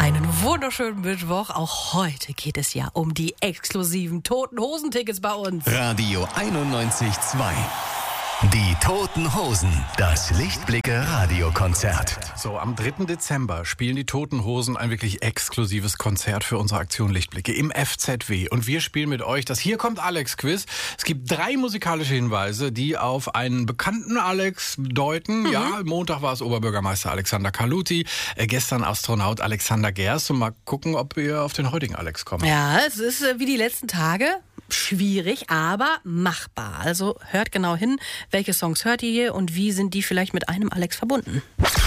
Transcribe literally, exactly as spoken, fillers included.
Einen wunderschönen Mittwoch. Auch heute geht es ja um die exklusiven Toten Hosen-Tickets bei uns. Radio einundneunzig Komma zwei. Die Toten Hosen, das Lichtblicke-Radiokonzert. So, am dritten Dezember spielen die Toten Hosen ein wirklich exklusives Konzert für unsere Aktion Lichtblicke im F Z W. Und wir spielen mit euch das Hier kommt Alex-Quiz. Es gibt drei musikalische Hinweise, die auf einen bekannten Alex deuten. Mhm. Ja, Montag war es Oberbürgermeister Alexander Kaluti, äh, gestern Astronaut Alexander Gerst. Und mal gucken, ob wir auf den heutigen Alex kommen. Ja, es ist äh, wie die letzten Tage. Schwierig, aber machbar. Also hört genau hin, welche Songs hört ihr hier und wie sind die vielleicht mit einem Alex verbunden?